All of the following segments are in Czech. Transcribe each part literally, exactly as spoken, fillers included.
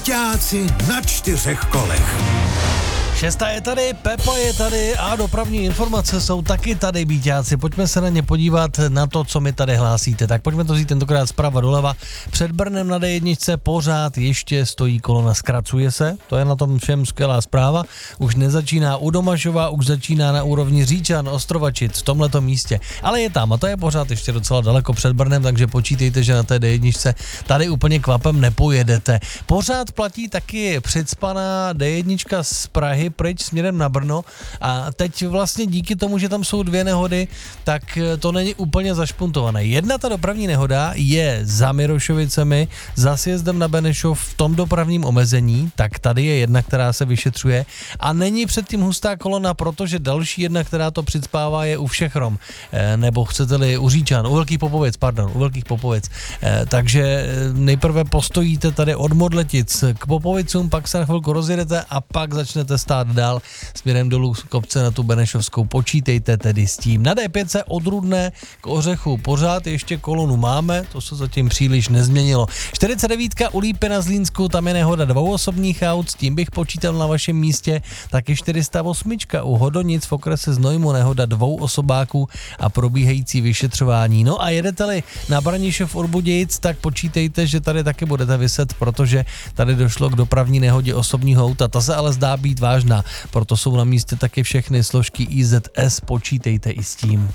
Bíťáci na čtyřech kolech. Šestá je tady, Pepa je tady a dopravní informace jsou taky tady, bíťáci. Pojďme se na ně podívat na to, co mi tady hlásíte. Tak pojďme to vzít tentokrát zprava doleva. Před Brnem na dé jedna pořád ještě stojí kolona, zkracuje se. To je na tom všem skvělá zpráva. Už nezačíná u Domažova, už začíná na úrovni Říčan, Ostrovačic, v tomhletom místě. Ale je tam a to je pořád ještě docela daleko před Brnem, takže počítejte, že na té dé jedna tady úplně kvapem nepojedete. Pořád platí taky přicpaná dé jedna z Prahy pryč směrem na Brno a teď vlastně díky tomu, že tam jsou dvě nehody, tak to není úplně zašpuntované. Jedna ta dopravní nehoda je za Mirošovicemi, za sjezdem na Benešov v tom dopravním omezení, tak tady je jedna, která se vyšetřuje a není předtím hustá kolona, protože další jedna, která to přicpává, je u Všechrom, nebo chcete-li u Říčan, u Velkých Popovic, pardon, u Velkých Popovic. Takže nejprve postojíte tady od Modletic k Popovicům, pak se na chvilku rozjedete a pak začnete stát dál směrem dolů z kopce na tu Benešovskou. Počítejte tedy s tím. Na dé pět od Rudné k Ořechu pořád ještě kolonu máme, to se zatím příliš nezměnilo. čtyřicet devět u Lípy na Zlínsku, tam je nehoda dvou osobních aut, s tím bych počítal na vašem místě. Taky čtyři sta osm u Hodonic v okrese Znojmo nehoda dvou osobáků a probíhající vyšetřování. No a jedete-li na Branišov od Budějic, tak počítejte, že tady taky budete vyset, protože tady došlo k dopravní nehodě osobního auta. Ta se ale zdá být vážná, proto jsou na místě taky všechny složky í zet es, počítejte i s tím.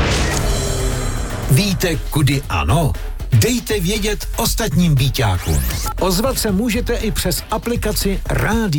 Víte, kudy ano? Dejte vědět ostatním bíťákům. Ozvat se můžete i přes aplikaci Rádio